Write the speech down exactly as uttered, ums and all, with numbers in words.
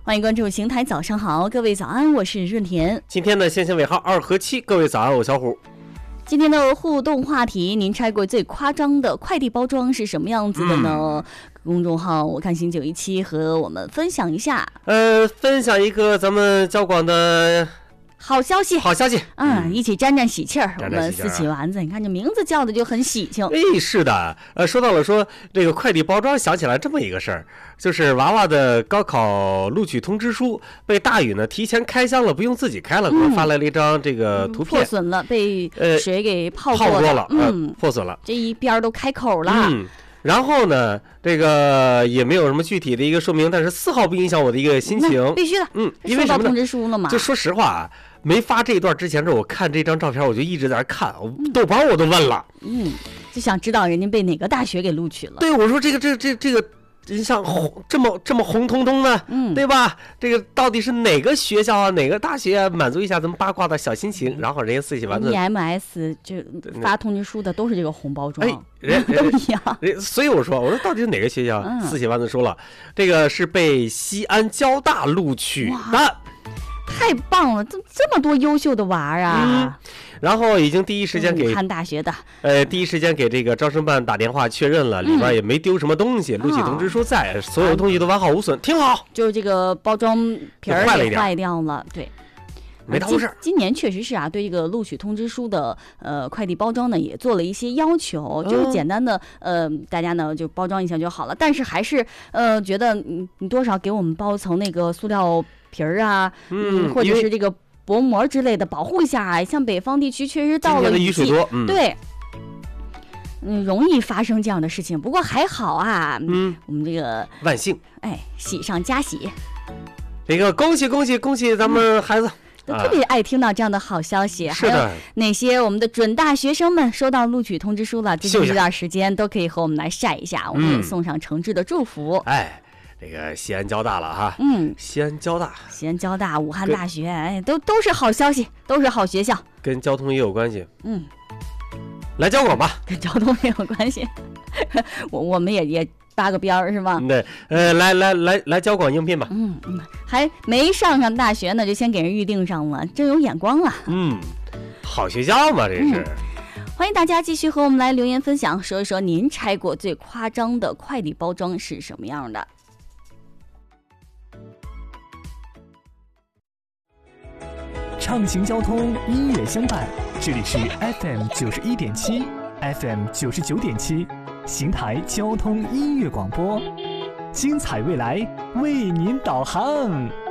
欢迎关注邢台早上好，各位早安，我是润田。 今天的线性尾号二和七，各位早安，我小虎。 今天的互动话题，您拆过最夸张的快递包装是什么样子的呢？嗯、公众号我看新九一七和我们分享一下。 呃，分享一个咱们交广的好消息， 好消息， 嗯，一起沾沾喜气儿。 沾沾喜气儿、啊、 我们四喜丸子，你看这名字叫的就很喜庆。 哎，是的，呃，说到了说这个快递包装，想起来这么一个事儿，就是娃娃的高考录取通知书被大雨呢提前开箱了，不用自己开了，给我发来了一张这个图片， 破损了，被水给泡过了，泡过了， 嗯， 破损了， 这一边都开口了。 嗯。然后呢，这个也没有什么具体的一个说明，但是丝毫不影响我的一个心情。 必须的， 嗯，因为什么呢？ 收到通知书了嘛。 就说实话啊，没发这一段之前，这我看这张照片，我就一直在那看，豆瓣我都问了， 嗯，就想知道人家被哪个大学给录取了。 对，我说这个这这这个。你像红这么这么红彤彤的， 嗯， 对吧？这个到底是哪个学校啊？哪个大学啊？满足一下咱们八卦的小心情。然后人家四喜丸子 E M S 就发通知书的都是这个红包装， 哎，人都一样。 人所以我说，我说到底是哪个学校？嗯、四喜丸子说了，这个是被西安交大录取的。 太棒了，这这么多优秀的娃儿啊！ 嗯，然后已经第一时间给武汉大学的， 呃，第一时间给这个招生办打电话确认了，里边也没丢什么东西，录取通知书在，所有东西都完好无损，挺好。 就是这个包装皮儿也坏掉了，对， 没大事。 今年确实是啊，对这个录取通知书的呃快递包装呢，也做了一些要求，就是简单的呃，大家呢就包装一下就好了，但是还是呃觉得你你多少给我们包层那个塑料皮儿啊，嗯，或者是这个薄膜之类的保护一下啊。像北方地区确实到了雨水多， 嗯、对，嗯，容易发生这样的事情。不过还好啊， 嗯， 我们这个万幸， 哎，喜上加喜， 这个恭喜恭喜恭喜咱们孩子。 嗯，特别爱听到这样的好消息。 是的， 还有哪些我们的准大学生们收到录取通知书了？最近这段时间都可以和我们来晒一下，我们也送上诚挚的祝福。 嗯、哎，这个西安交大了哈， 嗯， 西安交大、 西安交大、武汉大学，哎，都都是好消息，都是好学校， 跟交通也有关系。 嗯， 来交广吧， 跟交通也有关系。我我们也也。扒个边儿是吧？ 对，呃，来来来来交广应聘吧。 嗯嗯，还没上上大学呢，就先给人预定上了，真有眼光啊。 嗯，好学校嘛，这是、 嗯。欢迎大家继续和我们来留言分享，说一说您拆过最夸张的快递包装是什么样的。 畅行交通，音乐相伴，这里是 F M 九十一点七 ，F M 九十九点七。邢台交通音乐广播，精彩未来为您导航。